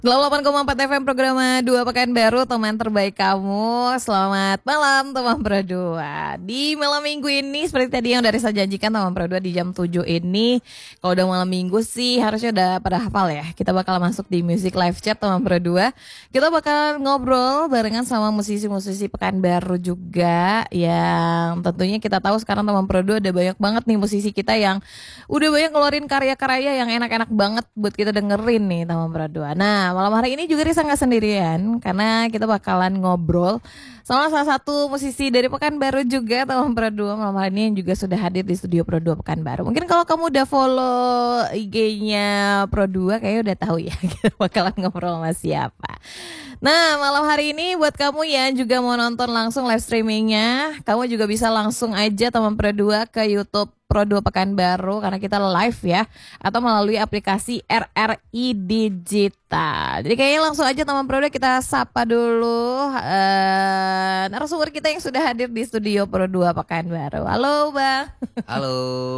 88,4 FM program 2 Pekanbaru, teman terbaik kamu. Selamat malam teman Pro 2. Di malam minggu ini seperti tadi yang udah saya janjikan teman Pro 2 di jam 7 ini. Kalau udah malam minggu sih harusnya udah pada hafal ya. Kita bakal masuk di Music Live Chat teman Pro 2. Kita bakal ngobrol barengan sama musisi-musisi Pekanbaru juga. Yang tentunya kita tahu sekarang teman Pro 2 ada banyak banget nih musisi kita yang udah banyak ngeluarin karya-karya yang enak-enak banget buat kita dengerin nih teman Pro 2. Nah, malam hari ini juga Risa nggak sendirian karena kita bakalan ngobrol sama salah satu musisi dari Pekanbaru juga teman Pro 2. Malam hari ini juga sudah hadir di studio Pro 2 Pekanbaru. Mungkin kalau kamu udah follow IG-nya Pro 2 kayaknya udah tahu ya kita bakalan ngobrol sama siapa. Nah, malam hari ini buat kamu yang juga mau nonton langsung live streamingnya, kamu juga bisa langsung aja teman Pro 2 ke YouTube Pro 2 Pekanbaru karena kita live ya, atau melalui aplikasi RRI Digital. Jadi kayaknya langsung aja teman Pro 2 kita sapa dulu narasumber kita yang sudah hadir di studio Pro 2 Pekanbaru. Halo Bang. Halo.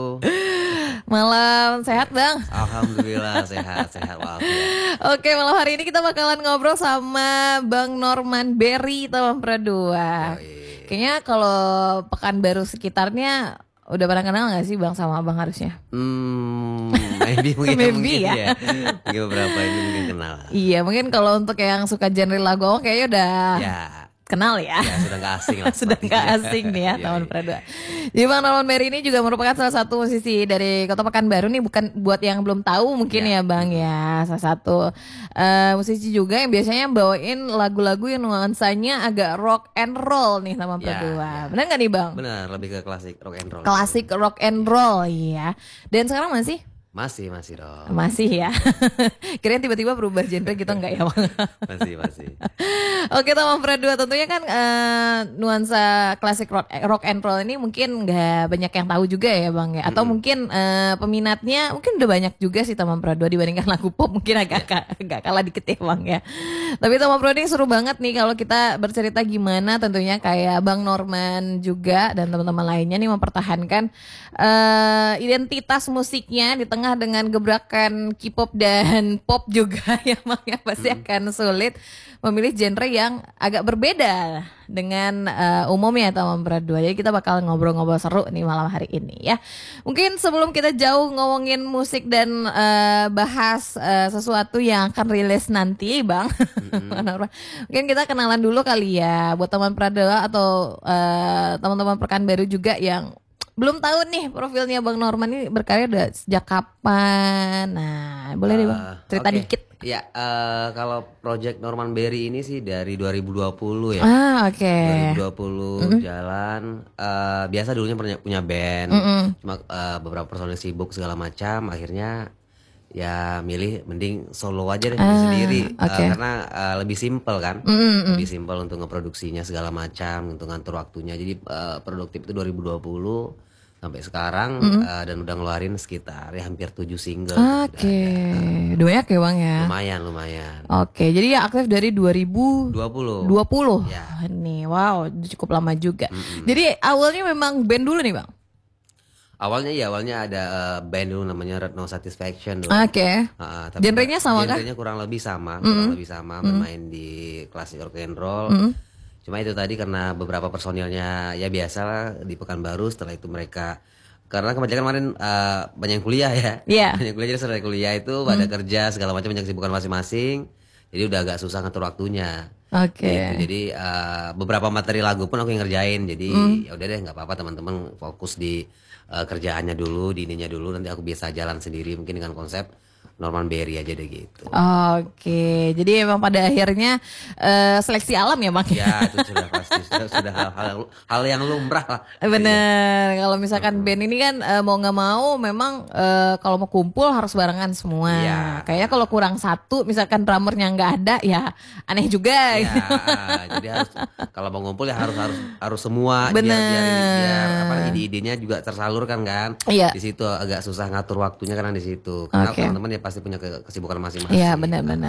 Malam sehat Bang? Alhamdulillah sehat walafiat. Oke, malam hari ini kita bakalan ngobrol sama Bang Norman Berry teman Pro 2. Kayaknya kalau Pekanbaru sekitarnya udah pernah kenal gak sih Bang sama Abang harusnya? Maybe mungkin ya. Mungkin beberapa ini mungkin kenal. Iya, mungkin kalau untuk yang suka genre lagu kayaknya udah kenal ya. Ya sudah gak asing lah. Sudah gak asing nih ya teman Pro 2. Jadi Bang Norman Berry ini juga merupakan salah satu musisi dari Kota Pekanbaru nih, bukan buat yang belum tahu mungkin ya Bang ya. Salah satu musisi juga yang biasanya bawain lagu-lagu yang nuansanya agak rock and roll nih teman Pro 2. Benar gak nih Bang? Benar, lebih ke klasik rock and roll. Klasik rock and roll, iya. Dan sekarang masih? Masih dong. Masih ya. Kirain tiba-tiba berubah genre gitu enggak ya Bang? Masih. Oke teman Pro 2, tentunya kan nuansa klasik rock and roll ini mungkin nggak banyak yang tahu juga ya Bang ya. Atau mungkin peminatnya mungkin udah banyak juga sih teman Pro 2 dibandingkan lagu pop, mungkin agak kalah dikit ya Bang ya. Tapi teman Pro 2 ini seru banget nih kalau kita bercerita gimana tentunya kayak Bang Norman juga dan teman-teman lainnya nih mempertahankan identitas musiknya di tengah dengan gebrakan K-pop dan pop juga ya Bang ya. Pasti akan sulit memilih genre yang agak berbeda dengan umumnya teman Pro 2. Jadi kita bakal ngobrol-ngobrol seru nih malam hari ini ya. Mungkin sebelum kita jauh ngomongin musik dan bahas sesuatu yang akan rilis nanti Bang, mungkin kita kenalan dulu kali ya buat teman Pro 2 atau teman-teman Pekanbaru juga yang belum tahu nih profilnya Bang Norman ini berkarya udah sejak kapan. Nah, boleh deh Bang cerita dikit. Ya, kalau project Norman Berry ini sih dari 2020 ya. Oke. 2020 jalan. Biasa dulunya punya band. Cuma beberapa personil sibuk segala macam. Akhirnya ya milih mending solo aja deh sendiri. Karena lebih simpel kan. Lebih simpel untuk ngeproduksinya segala macam, untuk ngatur waktunya. Jadi produktif itu 2020 sampai sekarang dan udah ngeluarin sekitar ya hampir 7 single. Banyak ya Bang ya. Lumayan. Oke, jadi ya aktif dari 2020. Ya. Nih, wow, cukup lama juga. Jadi awalnya memang band dulu nih Bang. Awalnya ada band dulu namanya Red No Satisfaction dulu. Genrenya sama kan? Genrenya kurang lebih sama, bermain di klasik rock and roll. Cuma itu tadi karena beberapa personilnya ya biasa lah di Pekanbaru, setelah itu mereka karena kebanyakan kemarin banyak yang kuliah ya. Banyak kuliah, jadi setelah kuliah itu pada kerja segala macam, banyak kesibukan masing-masing. Jadi udah agak susah ngatur waktunya. Gitu. Jadi beberapa materi lagu pun aku yang ngerjain. Jadi ya udah deh, nggak apa-apa teman-teman fokus di kerjaannya dulu, di ininya dulu. Nanti aku biasa jalan sendiri mungkin dengan konsep Norman Berry aja deh gitu. Jadi emang pada akhirnya seleksi alam ya Bang. Ya itu sudah pasti sudah hal yang lumrah lah. Bener. Kalau misalkan band ini kan mau nggak mau memang kalau mau kumpul harus barengan semua. Kayaknya kalau kurang satu, misalkan drummernya nggak ada ya aneh juga. Jadi harus kalau mau ngumpul ya harus semua. Bener. Biar ide-idenya juga tersalurkan kan. Di situ agak susah ngatur waktunya karena di situ. Karena teman-teman ya pasti punya kesibukan masing-masing. Iya benar-benar.